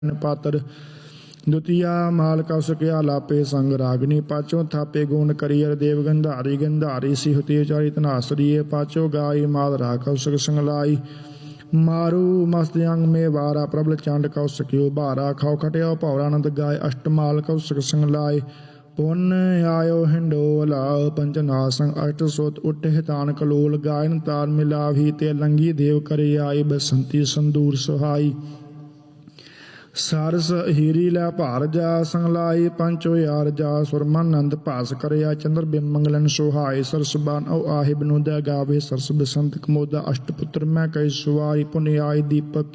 पात्र द्वितीया माल कौशकिया लापे संग रागनी पाचो थापे गुण करियर देव गंधारी गंधारी सिहती चारी तनासरिये पाचो गाय माल रा कौशक संगलाई मारू मस्त अंग में वारा प्रबल चांड कौशक्यो बारा खाओ खटिया पौरानंद गाय अष्टमाल कौशक संगलाई पुण्य आयो हिंडोला पंचनासंग अष्ट सोत उठ हितान कलोल गायन तार मिलाभी ते लंगी देव करे आई बसंती संदूर सुहाई सारस हीरी लै भार जा संगलाई पंचो यार जा सुरमानंद भास करया चंद्र बिम मंगलन सुहाय सरसबान औ आहे बनोदा गावे सरस बसंत कमोदा अष्टपुत्र मैं कई सुवाई पुण्य आय दीपक